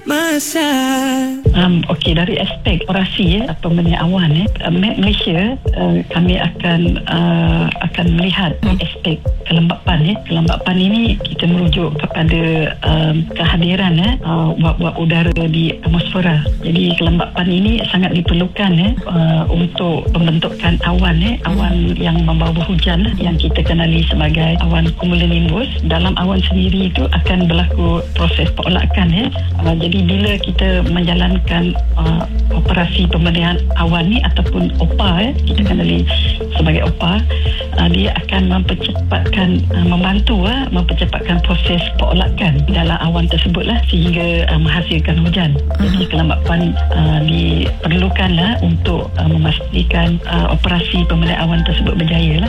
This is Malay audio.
Masa. Okey, dari aspek operasi pembenihan awan Malaysia kami akan melihat aspek kelembapan kelembapan ini kita merujuk kepada kehadiran wap-wap udara di atmosfera. Jadi kelembapan ini sangat diperlukan untuk pembentukan awan awan yang membawa hujan yang kita kenali sebagai awan cumulonimbus. Dalam awan sendiri itu akan berlaku proses perolakan jadi bila kita menjalankan operasi pembenihan awan ni ataupun OPA kita kenali sebagai OPA, dia akan mempercepatkan proses perolakan dalam awan tersebut sehingga menghasilkan hujan. Jadi kelembapan diperlukan untuk memastikan operasi pembenihan awan tersebut berjaya